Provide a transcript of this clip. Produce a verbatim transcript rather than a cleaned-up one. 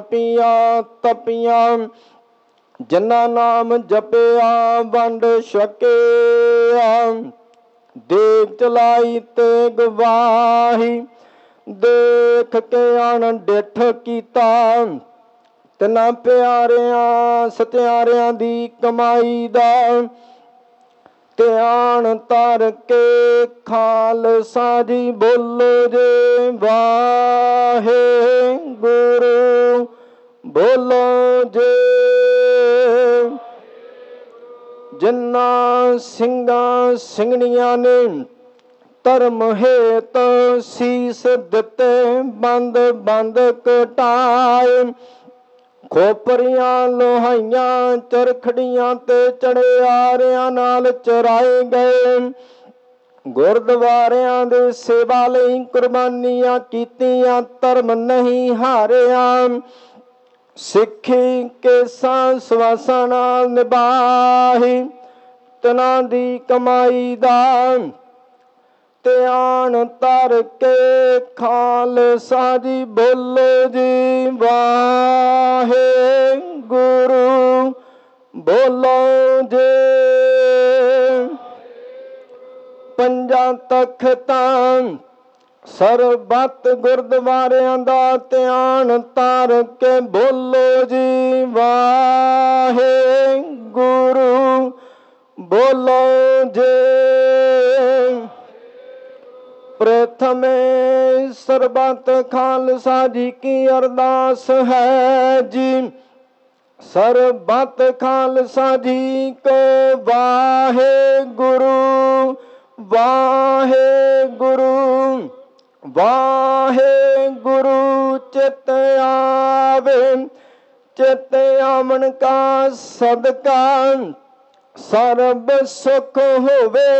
ਪੀਆਂ ਤਪੀਆਂ ਜਿਨ੍ਹਾਂ ਨਾਮ ਜਪਿਆ ਵੰਡ ਛਕਿਆ। ਦੇਗ ਚਲਾਈ ਤੇ ਗਵਾਹੀ ਦੇਖ ਕੇ ਅਣਡਿੱਠ ਕੀਤਾ। ਤਿੰਨਾਂ ਪਿਆਰਿਆਂ ਸਤਿਆਰਿਆਂ ਦੀ ਕਮਾਈ ਦਾ ਧਿਆਨ ਧਰ ਕੇ ਖਾਲਸਾ ਜੀ ਬੋਲੋ ਜੇ ਵਾਹਿਗੁਰੂ ਬੋਲੋ ਜੇ। ਜਿਨ੍ਹਾਂ ਸਿੰਘਾਂ ਸਿੰਘਣੀਆਂ ਨੇ ਧਰਮ ਹੇਤ ਸੀਸ ਦਿੱਤੇ ਬੰਦ ਬੰਦ ਕਟਾਏ। ਖੋਪਰੀਆਂ ਲੋਹਾਈਆਂ ਚਰਖੜੀਆਂ ਤੇ ਚੜਿਆਰਿਆਂ ਨਾਲ ਚਰਾਏ ਗਏ। ਗੁਰਦੁਆਰਿਆਂ ਦੇ ਸੇਵਾ ਲਈ ਕੁਰਬਾਨੀਆਂ ਕੀਤੀਆਂ ਧਰਮ ਨਹੀਂ ਹਾਰਿਆ। ਸਿੱਖੀ ਕੇਸਾਂ ਸਵਾਸਾਂ ਨਾਲ ਨਿਭਾਈ ਤਿਨਾਂ ਦੀ ਕਮਾਈ ਦਾ ਧਿਆਨ ਧਰ ਕੇ ਖਾਲਸਾ ਜੀ ਬੋਲੋ ਜੀ ਵਾਹਿਗੁਰੂ ਬੋਲੋ ਜੇ। ਪੰਜਾਂ ਤਖ਼ਤਾਂ ਸਰਬੱਤ ਗੁਰਦੁਆਰਿਆਂ ਦਾ ਧਿਆਨ ਧਰ ਕੇ ਬੋਲੋ ਜੀ ਵਾਹਿਗੁਰੂ ਬੋਲੋ ਜੇ। ਪ੍ਰਥਮੇ ਸਰਬੱਤ ਖਾਲਸਾ ਜੀ ਕੀ ਅਰਦਾਸ ਹੈ ਜੀ। ਸਰਬੱਤ ਖਾਲਸਾ ਜੀ ਕੋ ਵਾਹਿਗੁਰੂ ਵਾਹਿਗੁਰੂ ਵਾਹਿਗੁਰੂ ਚਿਤ ਆਵੇ। ਚਿਤ ਆਵਣ ਕਾ ਸਦਕਾ ਸਰਬ ਸੁਖ ਹੋਵੇ।